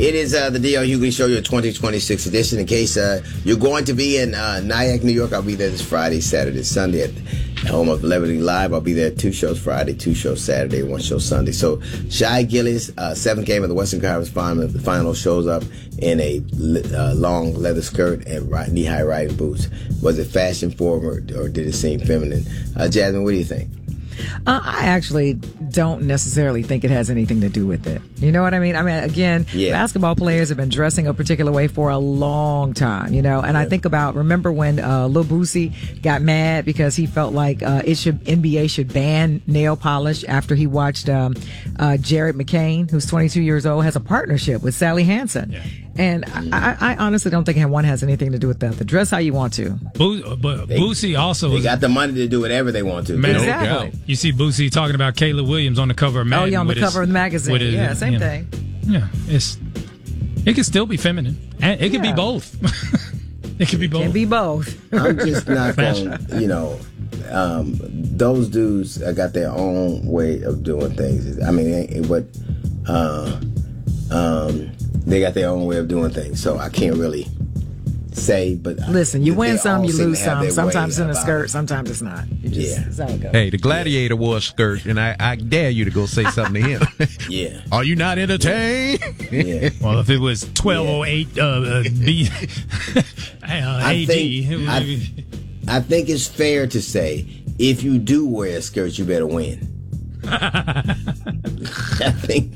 It is the D.L. Hughley Show, your 2026 edition. In case you're going to be in Nyack, New York, I'll be there this Friday, Saturday, Sunday at home of Liberty Live. I'll be there 2 shows Friday, 2 shows Saturday, 1 show Sunday. So Shai Gilgeous, 7th game of the Western Conference Final, shows up in a long leather skirt and knee-high riding boots. Was it fashion forward or did it seem feminine? Jasmine, what do you think? I actually don't necessarily think it has anything to do with it. You know what I mean? I mean, again, basketball players have been dressing a particular way for a long time, you know, and I think about, remember when Lil Boosie got mad because he felt like NBA should ban nail polish after he watched Jared McCain, who's 22 years old, has a partnership with Sally Hansen. Yeah. And I honestly don't think one has anything to do with that. The dress how you want to. But Boosie also... They got the money to do whatever they want to. Man, exactly. You see Boosie talking about Caleb Williams on the cover of Madden. Oh, yeah, on the cover of the magazine. Same thing. Yeah, it can still be feminine. And it can be both. It can be both. It can be both. I'm just not going, those dudes got their own way of doing things. I mean, they got their own way of doing things, so I can't really say. But listen, you win some, you lose some. Sometimes in a skirt, sometimes it's not. That's how it goes. Hey, the Gladiator wore a skirt, and I dare you to go say something to him. Yeah. Are you not entertained? Yeah. Well, if it was 1208 I think it's fair to say if you do wear a skirt, you better win. I think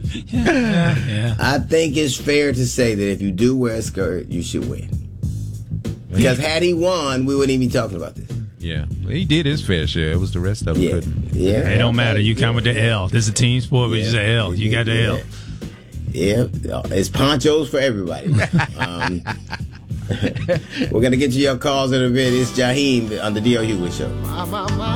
it's fair to say that if you do wear a skirt, you should win. Because had he won, we wouldn't even be talking about this. Yeah, he did his fair share. It was the rest of them couldn't. Yeah, it don't matter. You come with the L. This is a team sport, but you say L. You got the L. Yeah, it's ponchos for everybody. We're gonna get to your calls in a bit. It's Jaheim on the D.L. Hughley Show.